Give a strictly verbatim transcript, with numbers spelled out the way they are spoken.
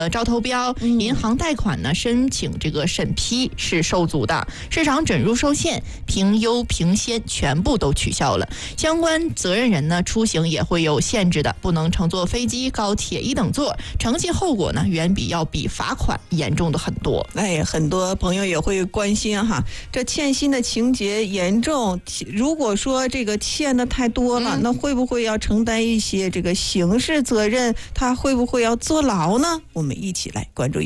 呃，招投标、银行贷款呢，申请这个审批是受阻的，市场准入受限，评优评先全部都取消了。相关责任人呢，出行也会有限制的，不能乘坐飞机、高铁一等座，惩戒后果呢，远比要比罚款严重的很多。 哎，很多朋友也会关心哈，这欠薪的情节严重，如果说这个欠的太多了，嗯、那会不会要承担一些这个刑事责任？他会不会要坐牢呢？我们一起来关注一下。